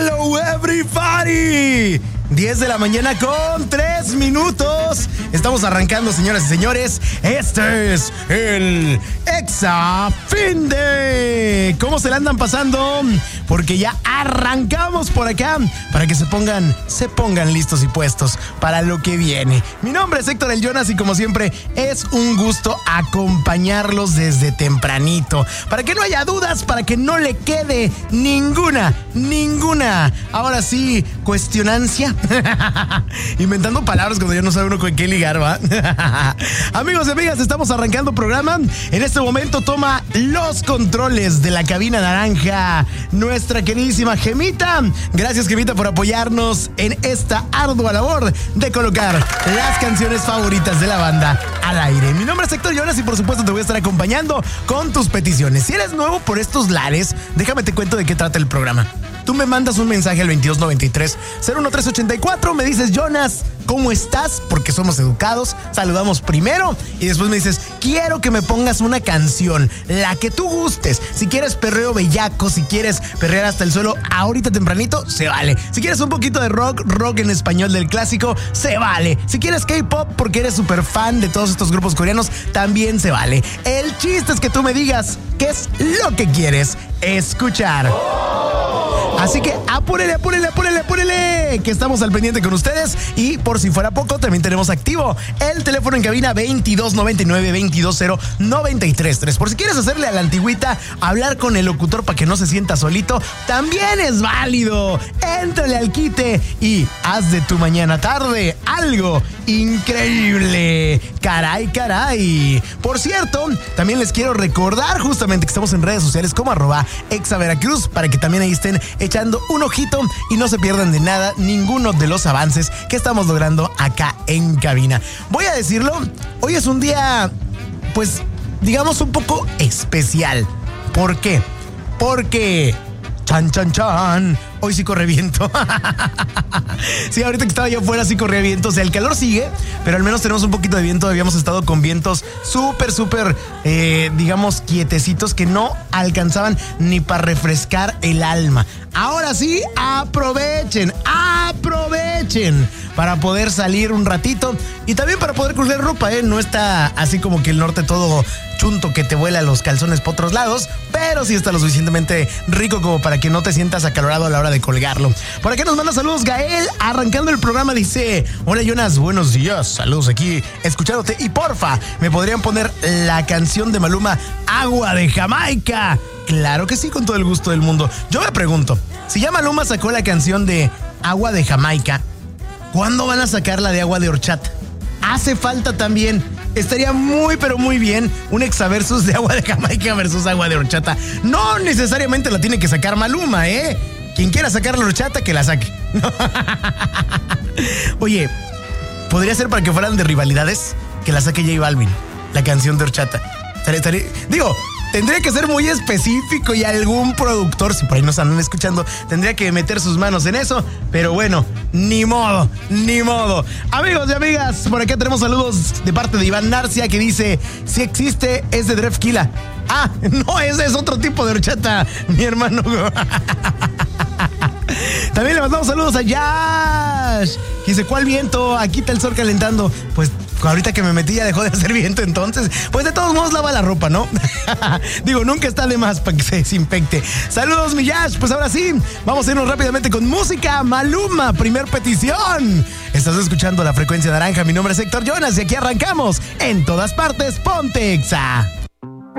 Hello everybody. 10 de la mañana con 3 minutos. Estamos arrancando, señoras y señores. Este es el Exa Finde. ¿Cómo se la andan pasando? Porque ya arrancamos por acá para que se pongan listos y puestos para lo que viene. Mi nombre es Héctor el Jonas y como siempre es un gusto acompañarlos desde tempranito. Para que no haya dudas, para que no le quede ninguna. Ahora sí, cuestionancia. Inventando palabras cuando ya no sabe uno con qué ligar, ¿va? Amigos y amigas, estamos arrancando programa. En este momento toma los controles de la cabina naranja nuestra queridísima Gemita. Gracias, Gemita, por apoyarnos en esta ardua labor de colocar las canciones favoritas de la banda al aire. Mi nombre es Héctor Jonas y por supuesto te voy a estar acompañando con tus peticiones. Si eres nuevo por estos lares, déjame te cuento de qué trata el programa. Tú me mandas un mensaje al 2293-01384, me dices, Jonas, ¿cómo estás? Porque somos educados, saludamos primero y después me dices, quiero que me pongas una canción, la que tú gustes. Si quieres perreo bellaco, si quieres perrear hasta el suelo ahorita tempranito, se vale. Si quieres un poquito de rock en español del clásico, se vale. Si quieres K-pop porque eres súper fan de todos estos grupos coreanos, también se vale. El chiste es que tú me digas qué es lo que quieres escuchar. Así que apúrele, que estamos al pendiente con ustedes. Y por si fuera poco, también tenemos activo el teléfono en cabina 2299-220-933. Por si quieres hacerle a la antigüita, hablar con el locutor para que no se sienta solito, también es válido. Éntrale al quite y haz de tu mañana tarde algo increíble. Caray. Por cierto, también les quiero recordar justamente que estamos en redes sociales como @ExaVeracruz para que también ahí estén echando un ojito y no se pierdan de nada ninguno de los avances que estamos logrando acá en cabina. Voy a decirlo, hoy es un día, pues, digamos un poco especial. ¿Por qué? Porque chan, hoy sí corre viento. Sí, ahorita que estaba yo afuera sí corría viento. O sea, el calor sigue, pero al menos tenemos un poquito de viento. Habíamos estado con vientos súper, digamos, quietecitos que no alcanzaban ni para refrescar el alma. Ahora sí, aprovechen para poder salir un ratito y también para poder colgar ropa, ¿eh? No está así como que el norte todo chunto que te vuela los calzones por otros lados, pero sí está lo suficientemente rico como para que no te sientas acalorado a la hora de colgarlo. Por aquí nos manda saludos Gael, arrancando el programa, dice: hola Jonas, buenos días, saludos aquí, escuchándote, y porfa, ¿me podrían poner la canción de Maluma, Agua de Jamaica? Claro que sí, con todo el gusto del mundo. Yo me pregunto, si ya Maluma sacó la canción de Agua de Jamaica, ¿cuándo van a sacar la de Agua de Horchata? Hace falta también. Estaría muy, pero muy bien un exaversus de Agua de Jamaica versus Agua de Horchata. No necesariamente la tiene que sacar Maluma, ¿eh? Quien quiera sacar la horchata, que la saque. Oye, ¿podría ser para que fueran de rivalidades? Que la saque J Balvin, la canción de horchata. Digo, tendría que ser muy específico y algún productor, si por ahí nos andan escuchando, tendría que meter sus manos en eso. Pero bueno, ni modo. Amigos y amigas, por acá tenemos saludos de parte de Iván Narcia que dice: si existe, es de Drefkila. Ah, no, ese es otro tipo de horchata, mi hermano. También le mandamos saludos a Yash. Dice: ¿cuál viento? Aquí está el sol calentando. Pues ahorita que me metí ya dejó de hacer viento, entonces pues de todos modos lava la ropa, ¿no? Digo, nunca está de más para que se desinfecte. Saludos, mi Yash. Pues ahora sí, vamos a irnos rápidamente con música. Maluma, primer petición. Estás escuchando La Frecuencia Naranja. Mi nombre es Héctor Jonas y aquí arrancamos. En todas partes, ponte Exa.